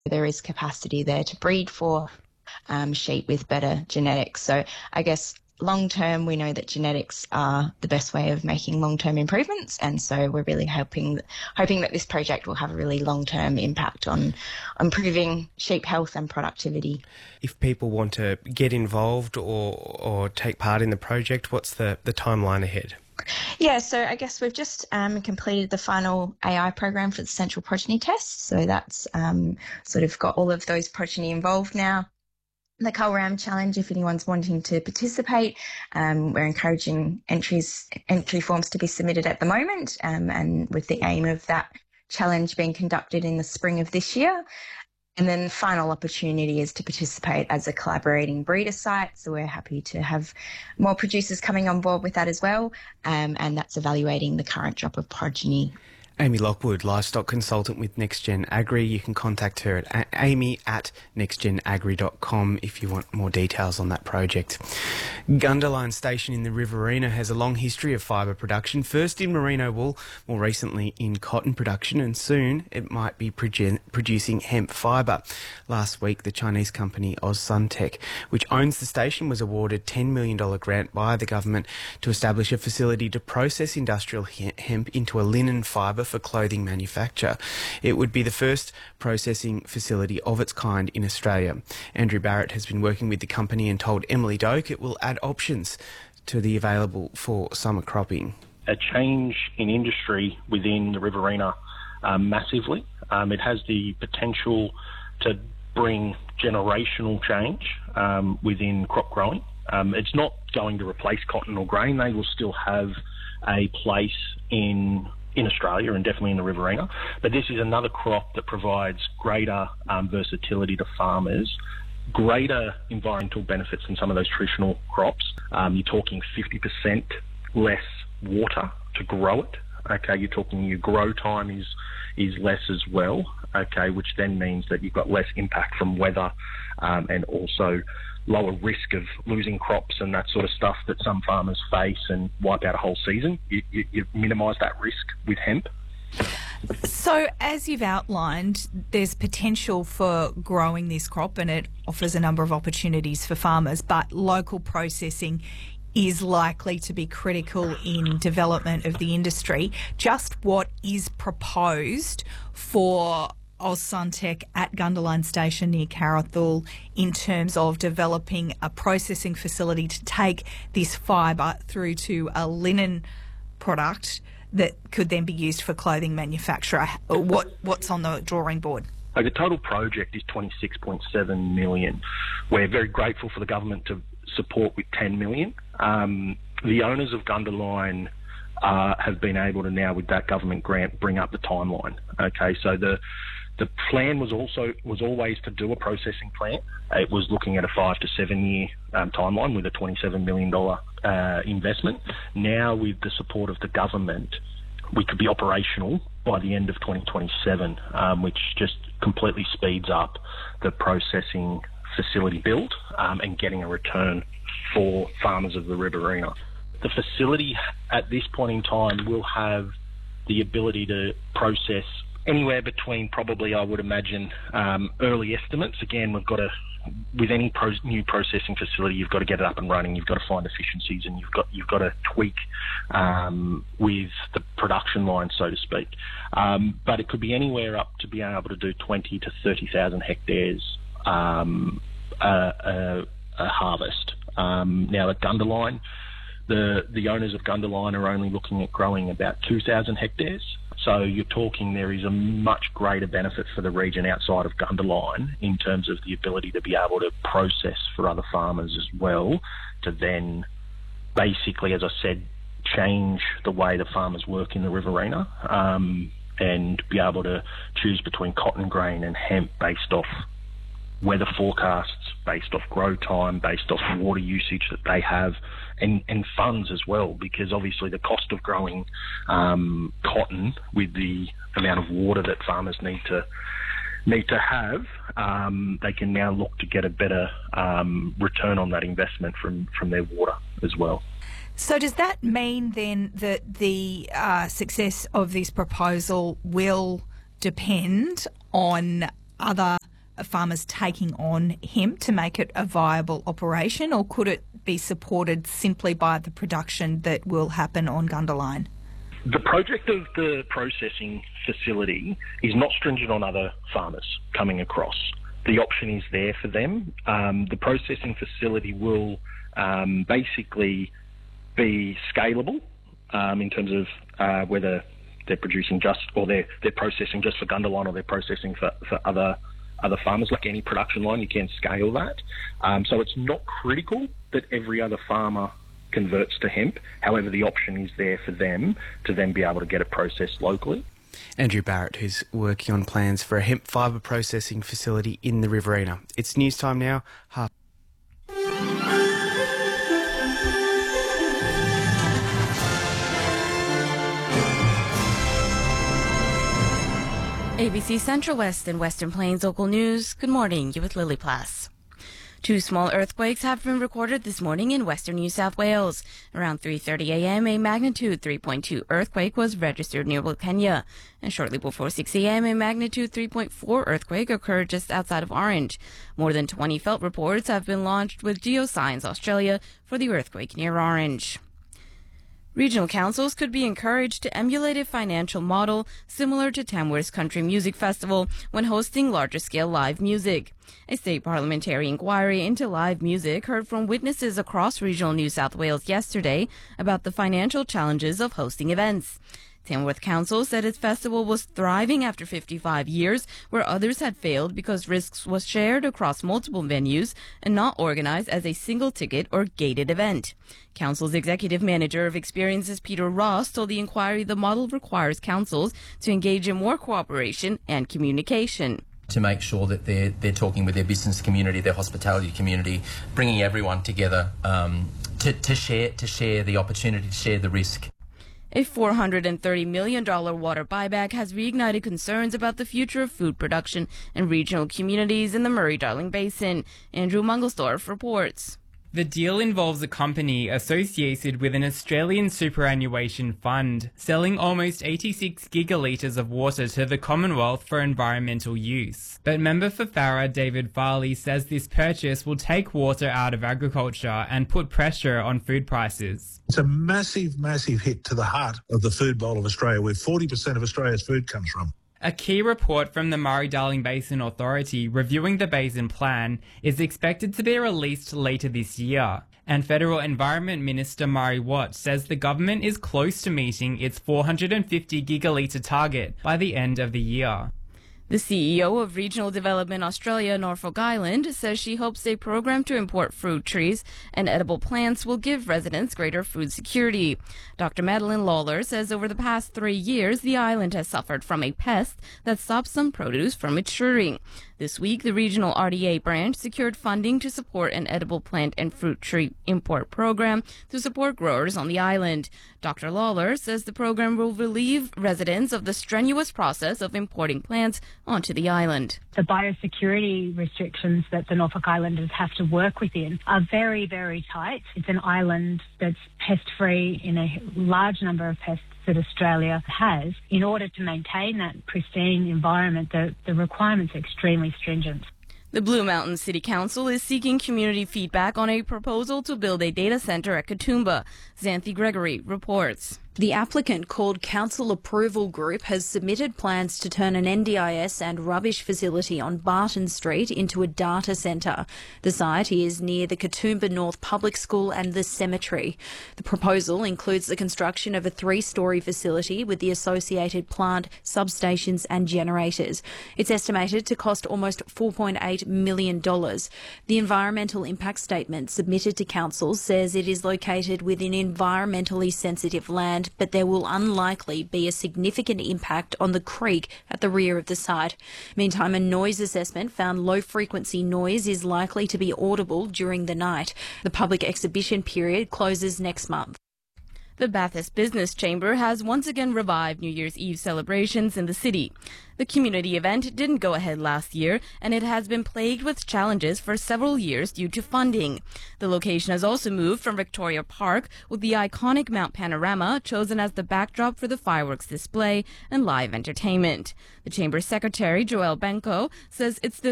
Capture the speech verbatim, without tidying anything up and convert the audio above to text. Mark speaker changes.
Speaker 1: there is capacity there to breed for um, sheep with better genetics. So I guess long term, we know that genetics are the best way of making long-term improvements, and so we're really hoping hoping that this project will have a really long-term impact on improving sheep health and productivity.
Speaker 2: If people want to get involved or or take part in the project, what's the, the timeline ahead?
Speaker 1: Yeah, so I guess we've just um, completed the final A I program for the central progeny test. So that's um, sort of got all of those progeny involved now. The ColRAM Challenge, if anyone's wanting to participate, um, we're encouraging entries, entry forms to be submitted at the moment, um, and with the aim of that challenge being conducted in the spring of this year. And then the final opportunity is to participate as a collaborating breeder site. So we're happy to have more producers coming on board with that as well, um, and that's evaluating the current drop of progeny.
Speaker 2: Amy Lockwood, livestock consultant with NextGen Agri. You can contact her at amy at nextgenagri dot com if you want more details on that project. Gunderline Station in the Riverina has a long history of fibre production, first in merino wool, more recently in cotton production, and soon it might be produ- producing hemp fibre. Last week, the Chinese company AusSunTech, which owns the station, was awarded a ten million dollars grant by the government to establish a facility to process industrial hemp into a linen fibre for clothing manufacture. It would be the first processing facility of its kind in Australia. Andrew Barrett has been working with the company and told Emily Doak it will add options to the available for summer cropping.
Speaker 3: A change in industry within the Riverina um, massively. Um, it has the potential to bring generational change um, within crop growing. Um, it's not going to replace cotton or grain. They will still have a place in in Australia and definitely in the Riverina. But this is another crop that provides greater um, versatility to farmers, greater environmental benefits than some of those traditional crops. Um, you're talking fifty percent less water to grow it. Okay, you're talking your grow time is is less as well. Okay, which then means that you've got less impact from weather um, and also lower risk of losing crops and that sort of stuff that some farmers face and wipe out a whole season. You, you, you minimise that risk with hemp.
Speaker 4: So, as you've outlined, there's potential for growing this crop and it offers a number of opportunities for farmers, but local processing is likely to be critical in development of the industry. Just what is proposed for AusSunTech at Gunderline Station near Carrathul in terms of developing a processing facility to take this fibre through to a linen product that could then be used for clothing manufacture? What what's on the drawing board?
Speaker 3: The total project is twenty-six point seven million dollars. We're very grateful for the government to support with ten million dollars. Um, the owners of Gunderline uh, have been able to now, with that government grant, bring up the timeline. Okay, so the The plan was also was always to do a processing plant. It was looking at a five to seven year um, timeline with a twenty-seven million dollars uh, investment. Now, with the support of the government, we could be operational by the end of twenty twenty-seven, um, which just completely speeds up the processing facility build um, and getting a return for farmers of the Riverina. The facility at this point in time will have the ability to process anywhere between probably, I would imagine, um, early estimates. Again, we've got to, with any pro- new processing facility, you've got to get it up and running. You've got to find efficiencies, and you've got you've got to tweak um, with the production line, so to speak. Um, but it could be anywhere up to being able to do twenty to thirty thousand hectares um, a, a, a harvest. Um, now at Gunderline, the the owners of Gunderline are only looking at growing about two thousand hectares. So you're talking there is a much greater benefit for the region outside of Gunderline in terms of the ability to be able to process for other farmers as well, to then basically, as I said, change the way the farmers work in the Riverina um, and be able to choose between cotton grain and hemp based off weather forecasts, based off grow time, based off water usage that they have, and, and funds as well, because obviously the cost of growing um, cotton with the amount of water that farmers need to need to have, um, they can now look to get a better um, return on that investment from, from their water as well.
Speaker 4: So does that mean then that the uh, success of this proposal will depend on other farmers taking on hemp to make it a viable operation, or could it be supported simply by the production that will happen on Gundaline?
Speaker 3: The project of the processing facility is not stringent on other farmers coming across. The option is there for them. Um, the processing facility will um, basically be scalable um, in terms of uh, whether they're producing just, or they're they're processing just for Gundaline, or they're processing for, for other other farmers. Like any production line, you can scale that. Um, so it's not critical that every other farmer converts to hemp. However, the option is there for them to then be able to get it processed locally.
Speaker 2: Andrew Barrett, who's working on plans for a hemp fibre processing facility in the Riverina. It's news time now. Half
Speaker 5: A B C Central West and Western Plains Local News. Good morning. You with Lily Plass. Two small earthquakes have been recorded this morning in western New South Wales. Around three thirty a m, a magnitude three point two earthquake was registered near Wilkenya. And shortly before six a m, a magnitude three point four earthquake occurred just outside of Orange. More than twenty felt reports have been launched with Geoscience Australia for the earthquake near Orange. Regional councils could be encouraged to emulate a financial model similar to Tamworth's Country Music Festival when hosting larger-scale live music. A state parliamentary inquiry into live music heard from witnesses across regional New South Wales yesterday about the financial challenges of hosting events. Tamworth Council said its festival was thriving after fifty-five years, where others had failed because risks was shared across multiple venues and not organised as a single ticket or gated event. Council's executive manager of experiences, Peter Ross, told the inquiry the model requires councils to engage in more cooperation and communication.
Speaker 6: To make sure that they're they're talking with their business community, their hospitality community, bringing everyone together um, to to share to share the opportunity, to share the risk.
Speaker 5: A four hundred thirty million dollars water buyback has reignited concerns about the future of food production in regional communities in the Murray-Darling Basin. Andrew Mungelsdorf reports.
Speaker 7: The deal involves a company associated with an Australian superannuation fund selling almost eighty-six gigalitres of water to the Commonwealth for environmental use. But member for Farrer, David Farley, says this purchase will take water out of agriculture and put pressure on food prices.
Speaker 8: It's a massive, massive hit to the heart of the food bowl of Australia, where forty percent of Australia's food comes from.
Speaker 7: A key report from the Murray-Darling Basin Authority reviewing the basin plan is expected to be released later this year. And Federal Environment Minister Murray Watt says the government is close to meeting its four hundred fifty gigalitre target by the end of the year.
Speaker 5: The C E O of Regional Development Australia, Norfolk Island, says she hopes a program to import fruit trees and edible plants will give residents greater food security. Doctor Madeline Lawler says over the past three years, the island has suffered from a pest that stops some produce from maturing. This week, the regional R D A branch secured funding to support an edible plant and fruit tree import program to support growers on the island. Doctor Lawler says the program will relieve residents of the strenuous process of importing plants onto the island.
Speaker 9: The biosecurity restrictions that the Norfolk Islanders have to work within are very, very tight. It's an island that's pest-free in a large number of pests that Australia has. In order to maintain that pristine environment, the, the requirements are extremely stringent.
Speaker 5: The Blue Mountain City Council is seeking community feedback on a proposal to build a data centre at Katoomba. Xanthi Gregory reports.
Speaker 10: The applicant, called Council Approval Group, has submitted plans to turn an N D I S and rubbish facility on Barton Street into a data centre. The site is near the Katoomba North Public School and the cemetery. The proposal includes the construction of a three-storey facility with the associated plant, substations and generators. It's estimated to cost almost four point eight million dollars. The environmental impact statement submitted to Council says it is located within environmentally sensitive land, but there will unlikely be a significant impact on the creek at the rear of the site. Meantime, a noise assessment found low-frequency noise is likely to be audible during the night. The public exhibition period closes next month.
Speaker 5: The Bathurst Business Chamber has once again revived New Year's Eve celebrations in the city. The community event didn't go ahead last year, and it has been plagued with challenges for several years due to funding. The location has also moved from Victoria Park, with the iconic Mount Panorama chosen as the backdrop for the fireworks display and live entertainment. The Chamber's secretary, Joelle Benko, says it's the